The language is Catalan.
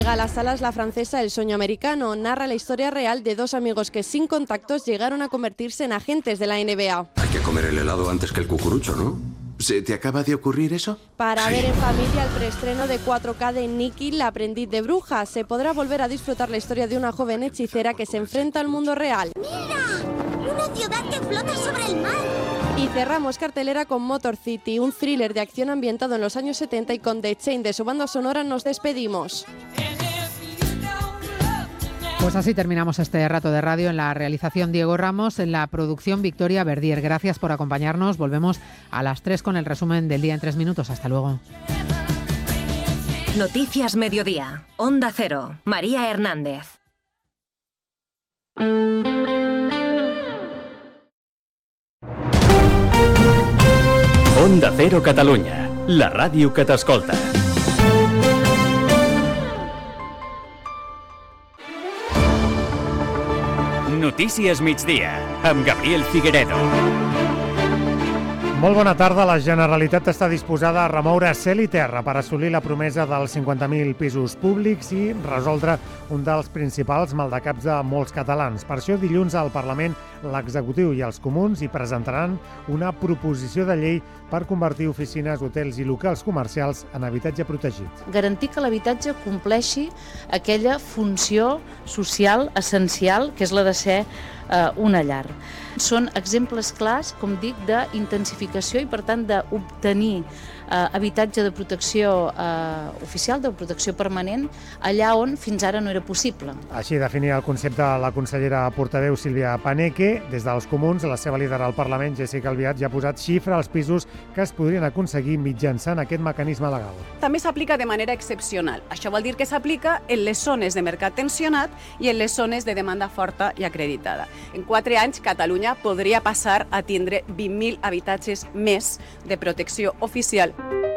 A las salas la francesa El sueño americano narra la historia real de dos amigos que sin contactos llegaron a convertirse en agentes de la NBA. Hay que comer el helado antes que el cucurucho, ¿no? ¿Se te acaba de ocurrir eso? Para ver en familia el preestreno de 4K de Nikki, la aprendiz de bruja. Se podrá volver a disfrutar la historia de una joven hechicera que se enfrenta al mundo real. ¡Mira! ¡Una ciudad que flota sobre el mar! Y cerramos cartelera con Motor City, un thriller de acción ambientado en los años 70 y con The Chain de su banda sonora nos despedimos. Pues así terminamos este rato de radio. En la realización Diego Ramos, en la producción Victoria Verdier. Gracias por acompañarnos. Volvemos a las 3 con el resumen del día en 3 minutos. Hasta luego. Noticias Mediodía. Onda Cero. María Hernández. Onda Cero Catalunya, la ràdio que t'escolta. Notícies migdia, amb Gabriel Figueredo. Molt bona tarda. La Generalitat està disposada a remoure cel i terra per assolir la promesa dels 50.000 pisos públics i resoldre un dels principals maldecaps de molts catalans. Per això, dilluns al Parlament, l'executiu i els comuns hi presentaran una proposició de llei per convertir oficines, hotels i locals comercials en habitatge protegit. Garantir que l'habitatge compleixi aquella funció social essencial que és la de ser una llar. Són exemples clars, com dic, d'intensificació i, per tant, d'obtenir habitatge de protecció oficial, de protecció permanent, allà on fins ara no era possible. Així definia el concepte la consellera portaveu Sílvia Paneque. Des dels comuns, la seva líder al Parlament, Jéssica Albiach, ja ha posat xifra als pisos que es podrien aconseguir mitjançant aquest mecanisme legal. També s'aplica de manera excepcional. Això vol dir que s'aplica en les zones de mercat tensionat i en les zones de demanda forta i acreditada. En 4 anys, Catalunya podria passar a tindre 20.000 habitatges més de protecció oficial.